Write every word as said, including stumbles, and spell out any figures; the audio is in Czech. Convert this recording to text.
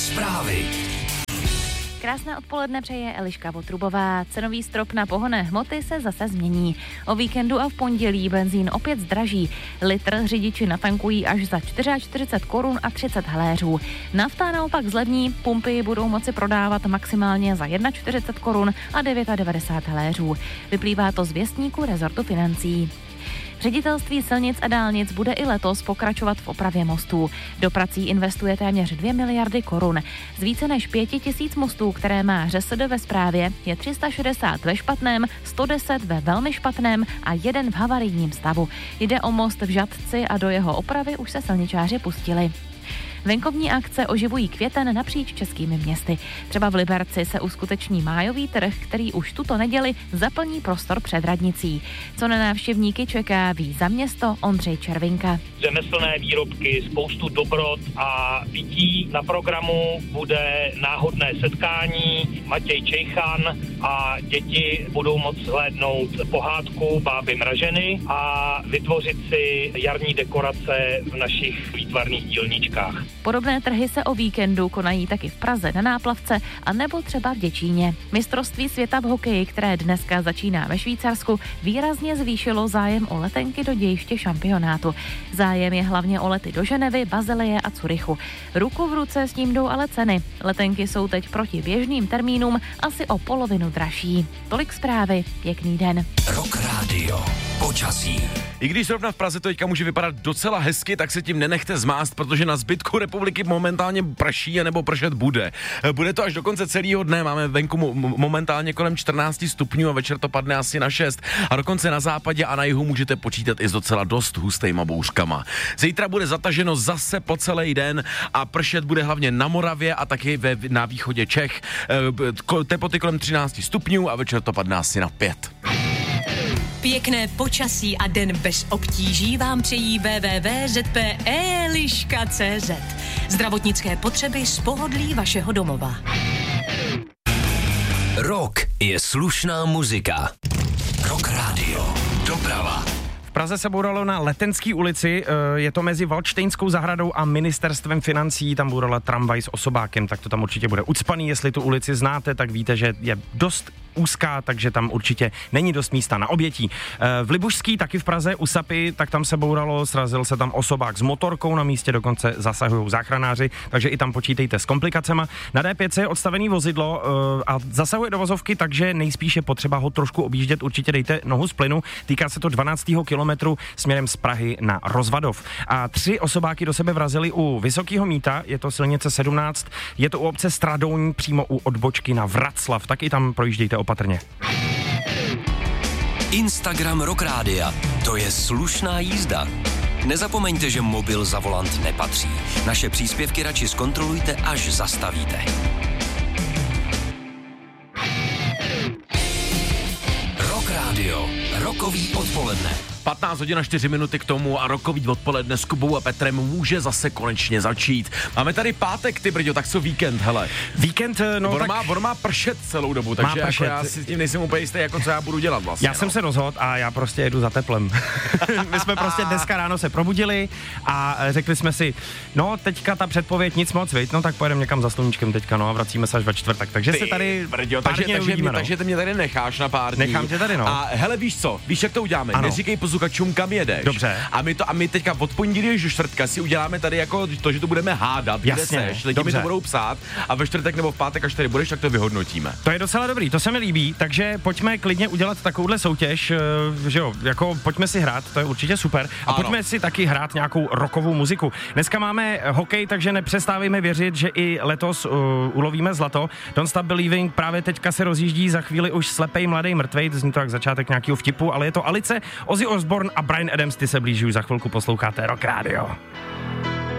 Zprávy. Krásné odpoledne přeje Eliška Votrubová. Cenový strop na pohonné hmoty se zase změní. O víkendu a v pondělí benzín opět zdraží. Litr řidiči natankují až za čtyřicet čtyři korun a třicet haléřů. Nafta naopak zlevní, pumpy budou moci prodávat maximálně za čtyřicet jedna korun a devadesát devět haléřů. Vyplývá to z věstníku rezortu financí. Ředitelství silnic a dálnic bude i letos pokračovat v opravě mostů. Do prací investuje téměř dvě miliardy korun. Z více než pěti tisíc mostů, které má ŘSD ve správě, je tři sta šedesát ve špatném, sto deset ve velmi špatném a jeden v havarijním stavu. Jde o most v Žatci a do jeho opravy už se silničáři pustili. Venkovní akce oživují květen napříč českými městy. Třeba v Liberci se uskuteční májový trh, který už tuto neděli zaplní prostor před radnicí. Co na návštěvníky čeká, ví za město Ondřej Červinka. Řemeslné výrobky, spoustu dobrot a pití. Na programu bude náhodné setkání, Matěj Čejchan a děti budou moct hlédnout pohádku Báby Mraženy a vytvořit si jarní dekorace v našich výtvarných dílničkách. Podobné trhy se o víkendu konají taky v Praze na Náplavce a nebo třeba v Děčíně. Mistrovství světa v hokeji, které dneska začíná ve Švýcarsku, výrazně zvýšilo zájem o letenky do dějiště šampionátu. Zájem je hlavně o lety do Ženevy, Bazileje a Curychu. Ruku v ruce s tím jdou ale ceny. Letenky jsou teď proti běžným termínům asi o polovinu dražší. Tolik zprávy, pěkný den. Rock Radio. Počasí. I když zrovna v Praze to teďka může vypadat docela hezky, tak se tím nenechte zmást, protože na zbytku republiky momentálně prší nebo pršet bude. Bude to až do konce celého dne, máme venku momentálně kolem čtrnáct stupňů a večer to padne asi na šest. A dokonce na západě a na jihu můžete počítat i s docela dost hustejma bouřkama. Zítra bude zataženo zase po celý den a pršet bude hlavně na Moravě a taky ve, na východě Čech. Teploty kolem třináct stupňů a večer to padne asi na pět. Pěkné počasí a den bez obtíží vám přejí w w w tečka z p eliška tečka c z. Zdravotnické potřeby z pohodlí vašeho domova. Rock je slušná muzika. Rock Radio. Doprava. V Praze se bouralo na Letenské ulici, je to mezi Valdštejnskou zahradou a ministerstvem financí, tam bourala tramvaj s osobákem, tak to tam určitě bude ucpaný, jestli tu ulici znáte, tak víte, že je dost úzká, takže tam určitě není dost místa na obětí. V Libušský, taky v Praze, u Sapy, tak tam se bouralo, srazil se tam osobák s motorkou, na místě dokonce zasahují záchranáři, takže i tam počítejte s komplikacema. Na D pět je odstavený vozidlo a zasahuje do vozovky, takže nejspíš je potřeba ho trošku objíždět, určitě dejte nohu z plynu, týká se to dvanáctého kilometru směrem z Prahy na Rozvadov. A tři osobáky do sebe vrazili u Vysokého Mýta, je to silnice sedmnáct, je to u obce Stradouň, přímo u odbočky na Vraclav, tak i tam projíždějte opatrně. Instagram Rock Rádia. To je slušná jízda. Nezapomeňte, že mobil za volant nepatří. Naše příspěvky radši zkontrolujte, až zastavíte. Rock Radio. Rokový odpoledne. patnáct hodin a čtyři minuty k tomu a rokový odpoledne s Kubou a Petrem může zase konečně začít. Máme tady pátek, ty brďo, tak co víkend, hele. Víkend, no on tak... Má, on má pršet celou dobu, takže jako já si s tím nejsem úplně jistý, jako co já budu dělat vlastně. Já no. jsem se rozhodl a já prostě jedu za teplem. My jsme prostě dneska ráno se probudili a řekli jsme si, no teďka ta předpověď nic moc, viď, no tak pojedeme někam za sluníčkem teďka, no a vracíme se až ve čtvrtek, takže ty, se tady brďo, takže, takže, uvidíme, mě, no. takže ty mě tady necháš na pár dní. Nechám tě tady, no. A hele, víš co, víš jak to uděláme, ano. Neříkej posluchačům, kam jedeš. Dobře. A my to a my teďka od pondělí do čtvrtka si uděláme tady jako to, že to budeme hádat, kde seš, lidi mi to budou psát a ve čtvrtek nebo v pátek, až tady budeš, tak to vyhodnotíme. To je docela dobrý, to se mi líbí, takže pojďme klidně udělat takovouhle soutěž, že jo, jako pojďme si hrát, to je určitě super. A ano. Pojďme si taky hrát nějakou rockovou muziku. Dneska máme hokej, takže nepřestávejme věřit, že i letos uh, ulovíme zlato. Don't Stop Believing právě teďka se rozjíždí, za chvíli už slepej mladý mrtvej, zní to jak začátek nějakého vtipu, ale je to Alice, Ozzy Osbourne a Bryan Adams, ty se blíží, už za chvilku posloucháte Rock Radio.